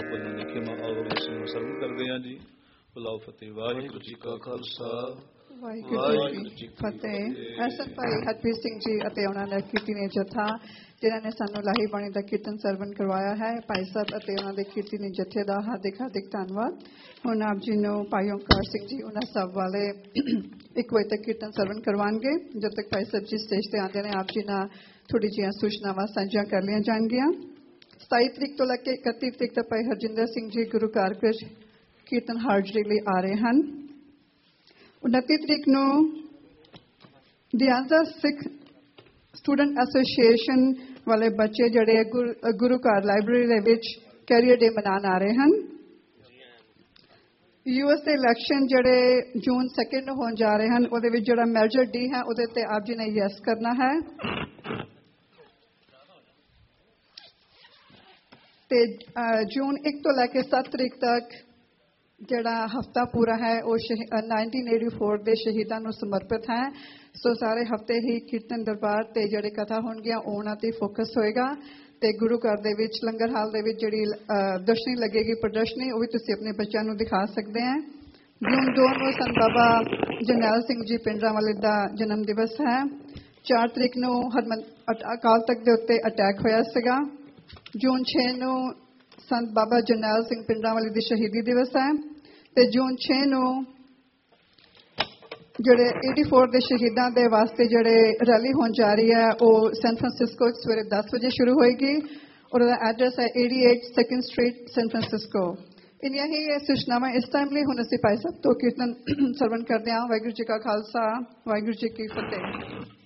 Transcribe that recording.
ਭੁੱਲਾਂ ਦੀ ਖਿਮਾ। ਆਓ ਇਸ ਨੂੰ ਸਰਵ ਕਰਦੇ ਹਾਂ ਜੀ। ਬੁਲਾਓ ਫਤਿਹ। ਵਾਹਿਗੁਰੂ ਜੀ ਕਾ ਖਾਲਸਾ, ਵਾਹਿਗੁਰੂ ਜੀ ਫਤਿਹ। ਐਸਨ ਭਾਈ ਹਰਪ੍ਰੀਤ ਸਿੰਘ ਜੀ ਅਤੇ ਉਹਨਾਂ ਦਾ ਕੀਰਤਨੀ ਜਥਾ ਜਿਨ੍ਹਾਂ ਨੇ ਸਾਨੂੰ ਲਾਹੀ ਬਾਣੀ ਦਾ ਕੀਰਤਨ ਸਰਵਣ ਕਰਵਾਇਆ ਹੈ, ਭਾਈ ਸਾਹਿਬ ਅਤੇ ਉਹਨਾਂ ਦੇ ਕੀਰਤਨੀ ਜਥੇ ਦਾ ਹਾਰਦਿਕ ਧੰਨਵਾਦ। ਹੁਣ ਆਪ ਜੀ ਨੂੰ ਭਾਈ ਓਂਕਾਰ ਸਿੰਘ ਜੀ ਉਹਨਾਂ ਸਭ ਵਾਲੇ 1 ਵਜੇ ਤੱਕ ਕੀਰਤਨ ਸਰਵਣ ਕਰਵਾਉਣਗੇ। ਜਦ ਤੱਕ ਭਾਈ ਸਾਹਿਬ ਜੀ ਸਟੇਜ ਤੇ ਆਉਂਦੇ ਨੇ, ਆਪ ਜੀ ਨਾਲ ਥੋੜੀ ਜਿਹੀਆਂ ਸੂਚਨਾਵਾਂ ਸਾਂਝੀਆਂ ਕਰ ਲਈਆਂ ਜਾਣਗੀਆਂ। 27 ਤਰੀਕ ਤੋਂ ਲੈ ਕੇ 31 ਤਰੀਕ ਤੱਕ ਭਾਈ ਹਰਜਿੰਦਰ ਸਿੰਘ ਜੀ ਗੁਰੂ ਘਰ ਵਿੱਚ ਕੀਰਤਨ ਹਾਜ਼ਰੀ ਲਈ ਆ ਰਹੇ ਹਨ। 29 ਤਰੀਕ ਨੂੰ ਦਿਆਂਜ਼ਾ ਸਿੱਖ ਸਟੂਡੈਂਟ ਐਸੋਸੀਏਸ਼ਨ ਵਾਲੇ ਬੱਚੇ ਜਿਹੜੇ ਗੁਰੂ ਘਰ ਲਾਇਬ੍ਰੇਰੀ ਦੇ ਵਿੱਚ ਕੈਰੀਅਰ ਡੇ ਮਨਾਉਣ ਆ ਰਹੇ ਹਨ। US ਦੇ ਇਲੈਕਸ਼ਨ ਜਿਹੜੇ ਜੂਨ 2 ਨੂੰ ਹੋਣ ਜਾ ਰਹੇ ਹਨ, ਉਹਦੇ ਵਿੱਚ ਜਿਹੜਾ ਮੈਜਰ ਡੀ ਹੈ ਉਹਦੇ ਤੇ ਆਪ ਜੀ ਨੇ ਯੈਸ ਕਰਨਾ ਹੈ। ਤੇ ਜੂਨ 1 ਤੋਂ ਲੈ ਕੇ 7 ਤਰੀਕ ਤੱਕ ਜਿਹੜਾ ਹਫਤਾ ਪੂਰਾ ਹੈ ਉਹ 1984 ਦੇ ਸ਼ਹੀਦਾਂ ਨੂੰ ਸਮਰਪਿਤ ਹੈ। ਸੋ ਸਾਰੇ ਹਫਤੇ ਹੀ ਕੀਰਤਨ ਦਰਬਾਰ ਤੇ ਜਿਹੜੇ ਕਥਾ ਹੋਣਗੀਆਂ ਉਹਨਾਂ ਤੇ ਫੋਕਸ ਹੋਏਗਾ। ਤੇ ਗੁਰੂ ਘਰ ਦੇ ਵਿੱਚ ਲੰਗਰ ਹਾਲ ਦੇ ਵਿੱਚ ਜਿਹੜੀ ਦਰਸ਼ਨੀ ਲੱਗੇਗੀ ਪ੍ਰਦਰਸ਼ਨੀ, ਉਹ ਵੀ ਤੁਸੀਂ ਆਪਣੇ ਬੱਚਿਆਂ ਨੂੰ ਦਿਖਾ ਸਕਦੇ ਹੈ। ਜੂਨ 2 ਨੂੰ ਸੰਤ ਬਾਬਾ ਜਰਨੈਲ ਸਿੰਘ ਜੀ ਪਿੰਡਰਾਂਵਾਲੇ ਦਾ ਜਨਮ ਦਿਵਸ ਹੈ। 4 ਤਰੀਕ ਨੂੰ ਅਕਾਲ ਤਖਤ ਦੇ ਉੱਤੇ ਅਟੈਕ ਹੋਇਆ ਸੀਗਾ। ਜੂਨ 6 ਨੂੰ ਸੰਤ ਬਾਬਾ ਜਰਨੈਲ ਸਿੰਘ ਪਿੰਡਰਾਂਵਾਲੇ ਦੀ ਸ਼ਹੀਦੀ ਦਿਵਸ ਹੈ। ਤੇ ਜੂਨ 6 ਨੂੰ ਜਿਹੜੇ 84 ਦੇ ਸ਼ਹੀਦਾਂ ਦੇ ਵਾਸਤੇ ਜਿਹੜੇ ਰੈਲੀ ਹੋਣ ਜਾ ਰਹੀ ਹੈ ਉਹ ਸੈਨ ਫਰਾਂਸਿਸਕੋ ਸਵੇਰੇ 10 ਵਜੇ ਸ਼ੁਰੂ ਹੋਏਗੀ ਔਰ ਉਹਦਾ ਐਡਰੈਸ ਹੈ 88 2nd ਸਟਰੀਟ ਸੈਨ ਫਰਾਂਸਿਸਕੋ। ਇੰਨੀਆਂ ਹੀ ਸੂਚਨਾਵਾਂ ਇਸ ਟਾਈਮ ਲਈ। ਹੁਣ ਅਸੀਂ ਭਾਈ ਸਾਹਿਬ ਤੋਂ ਕੀਰਤਨ ਸਰਵਣ ਕਰਦੇ ਹਾਂ। ਵਾਹਿਗੁਰੂ ਜੀ ਕਾ ਖਾਲਸਾ, ਵਾਹਿਗੁਰੂ ਜੀ ਕੀ ਫਤਿਹ।